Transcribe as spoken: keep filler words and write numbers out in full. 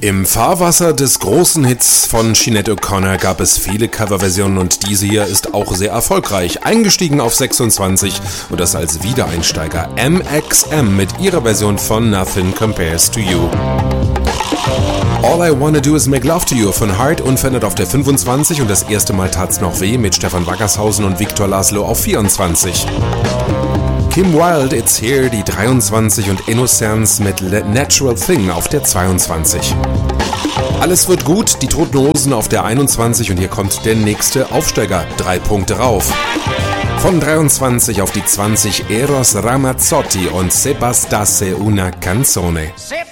Im Fahrwasser des großen Hits von Sinéad O'Connor gab es viele Coverversionen und diese hier ist auch sehr erfolgreich. Eingestiegen auf sechsundzwanzig und das als Wiedereinsteiger M X M mit ihrer Version von Nothing Compares to You. All I Wanna Do Is Make Love to You von Heart unverändert auf der fünfundzwanzig und das erste Mal tat's noch weh mit Stefan Wackershausen und Viktor Laszlo auf vierundzwanzig. Kim Wilde, It's Here, die dreiundzwanzig und Innocence mit Natural Thing auf der zweiundzwanzig. Alles wird gut, die Toten Hosen auf der einundzwanzig und hier kommt der nächste Aufsteiger, drei Punkte rauf. Von dreiundzwanzig auf die zwanzig Eros Ramazzotti und Se bastasse una canzone.